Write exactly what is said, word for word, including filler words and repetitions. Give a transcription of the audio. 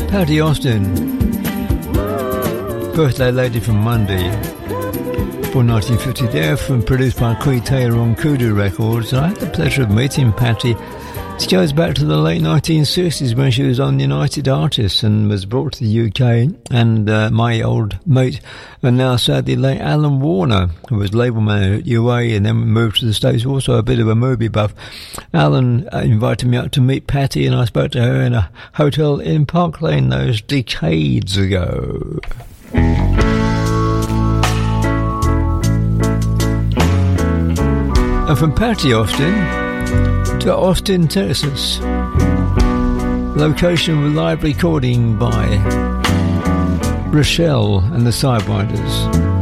Patty Austin, Birthday Lady from Monday, for nineteen fifty there, from produced by Queen Taylor on Kudu Records. And I had the pleasure of meeting Patty. It goes back to the late nineteen sixties when she was on United Artists and was brought to the U K. And uh, my old mate, and now sadly late Alan Warner, who was label manager at U A and then moved to the States, also a bit of a movie buff. Alan uh, invited me out to meet Patty, and I spoke to her in a hotel in Park Lane those decades ago. And from Patty Austin to Austin, Texas. Location with live recording by Rochelle and the Sidewinders.